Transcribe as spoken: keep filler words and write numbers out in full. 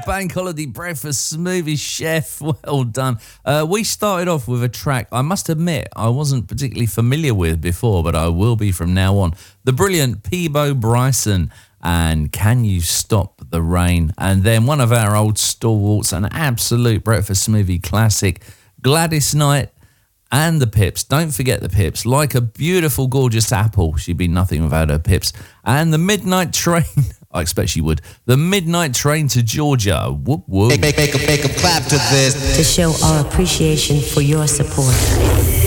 bank holiday breakfast smoothie, chef. Well done. Uh, we started off with a track I must admit I wasn't particularly familiar with before, but I will be from now on. The brilliant Peabo Bryson and Can You Stop the Rain? And then one of our old stalwarts, an absolute breakfast smoothie classic, Gladys Knight and the Pips. Don't forget the Pips. Like a beautiful, gorgeous apple, she'd be nothing without her Pips. And the Midnight Train, I expect she would. The Midnight Train to Georgia. Whoop, whoop. Make, make, make, a, make a clap to this. To show our appreciation for your support.